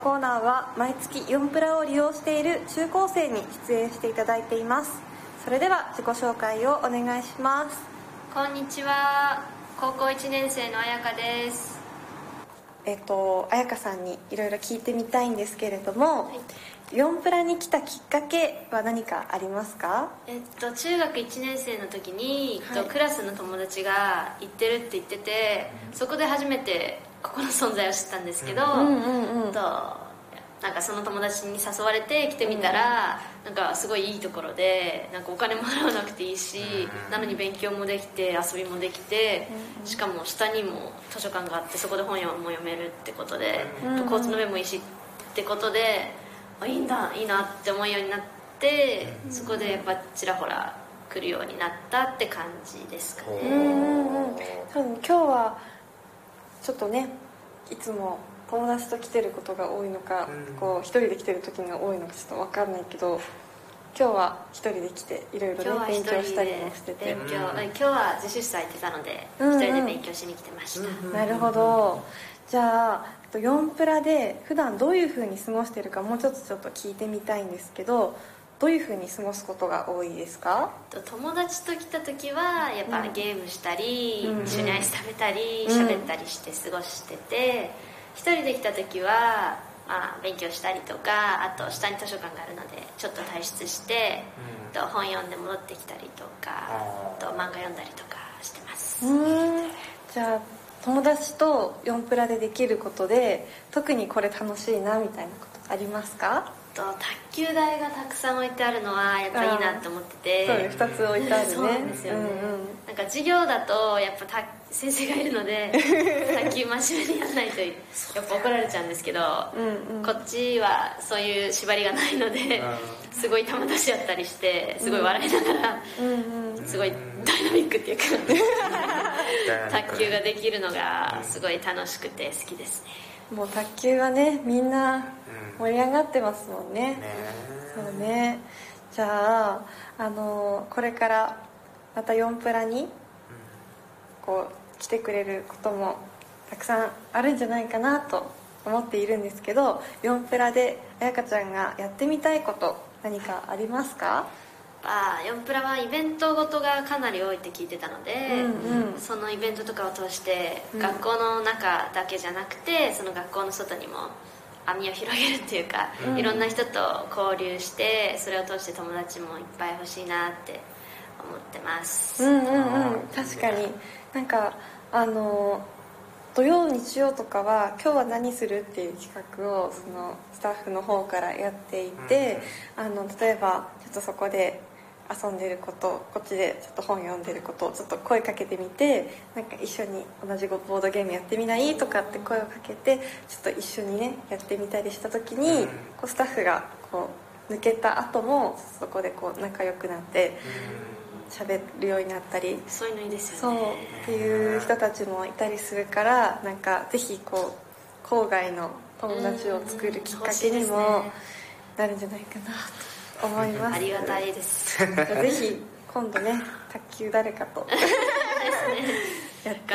コーナーは毎月4プラを利用している中高生に出演していただいています。それでは自己紹介をお願いします。 こんにちは、高校1年生のあやかです。 あやかさんにいろいろ聞いてみたいんですけれども、はい、4プラに来たきっかけは何かありますか？ 中学1年生の時に、クラスの友達が行ってるって言ってて、そこで初めてここの存在を知ったんですけど、なんかその友達に誘われて来てみたら、なんかすごいいいところで、なんかお金も払わなくていいし、なのに勉強もできて遊びもできて、しかも下にも図書館があって、そこで本も読めるってことで、交通の便もいいしってことで、いいなって思うようになって、そこでやっぱちらほら来るようになったって感じですかね。 多分今日はちょっとね、いつも友達と来てることが多いのか、こう一人で来てる時が多いのかちょっと分かんないけど、今日は一人で来ていろいろね勉強したりもしてて、 今日は自習室空いてたので一人で勉強しに来てました。 なるほど。じゃあ4プラで普段どういう風に過ごしてるかもうちょっと聞いてみたいんですけど、どういう風に過ごすことが多いですか？ 友達と来た時はやっぱゲームしたり、一緒にアイス食べたり喋ったりして過ごしてて、一人で来た時は、勉強したりとか、あと下に図書館があるのでちょっと退出して、本読んで戻ってきたりとか、漫画読んだりとかしてます。 じゃあ友達と4プラでできることで特にこれ楽しいなみたいなことありますか？ 卓球台がたくさん置いてあるのはやっぱいいなって思ってて、 そうね、2つ置いてあるね。 そうですよね、なんか授業だとやっぱ先生がいるので卓球真面目にやらないとやっぱ怒られちゃうんですけど、こっちはそういう縛りがないので、すごい球出し合ったりしてすごい笑いながら、すごいダイナミックっていうか卓球ができるのがすごい楽しくて好きですね。 もう卓球はね、みんな盛り上がってますもんね。そうね。じゃあ、これからまた4プラにこう来てくれることもたくさんあるんじゃないかなと思っているんですけど、4プラであやかちゃんがやってみたいこと何かありますか ？4プラはイベントごとがかなり多いって聞いてたので、そのイベントとかを通して、学校の中だけじゃなくてその学校の外にも網を広げるっていうか、いろんな人と交流して、それを通して友達もいっぱい欲しいなって思ってます。 確かになんか土曜日曜とかは今日は何するっていう企画をそのスタッフの方からやっていて、例えばちょっとそこで遊んでること、こっちでちょっと本読んでることをちょっと声かけてみて、なんか一緒に同じボードゲームやってみないとかって声をかけて、ちょっと一緒にねやってみたりした時に、こうスタッフがこう抜けた後もそこでこう仲良くなって喋るようになったり、 そういうのいいですよね。 そうっていう人たちもいたりするから、なんかぜひこう郊外の友達を作るきっかけにもなるんじゃないかなと思います。 ありがたいです。 ぜひ今度ね、卓球誰かとやって